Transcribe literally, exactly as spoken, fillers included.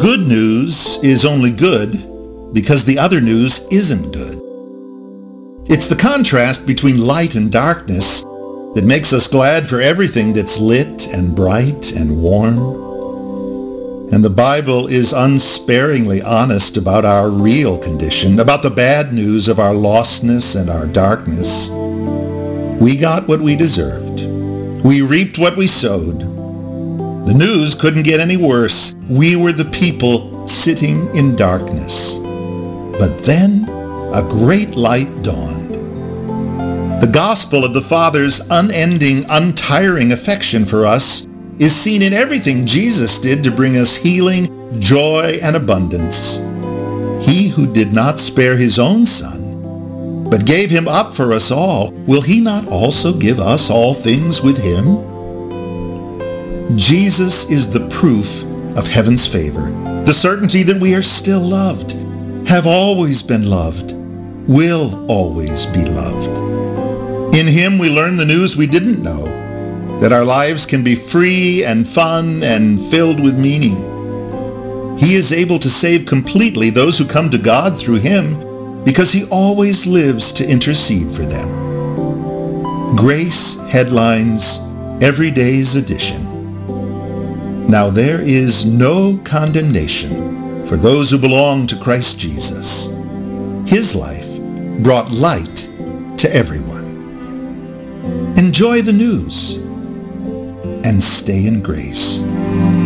Good news is only good because the other news isn't good. It's the contrast between light and darkness that makes us glad for everything that's lit and bright and warm. And the Bible is unsparingly honest about our real condition, about the bad news of our lostness and our darkness. We got what we deserved. We reaped what we sowed. The news couldn't get any worse. We were the people sitting in darkness. But then a great light dawned. The gospel of the Father's unending, untiring affection for us is seen in everything Jesus did to bring us healing, joy, and abundance. He who did not spare his own Son, but gave him up for us all, will he not also give us all things with him? Jesus is the proof of heaven's favor, the certainty that we are still loved, have always been loved, will always be loved. In him we learn the news we didn't know, that our lives can be free and fun and filled with meaning. He is able to save completely those who come to God through him because he always lives to intercede for them. Grace Headlines, Every Day's Edition. Now there is no condemnation for those who belong to Christ Jesus. His life brought light to everyone. Enjoy the news and stay in grace.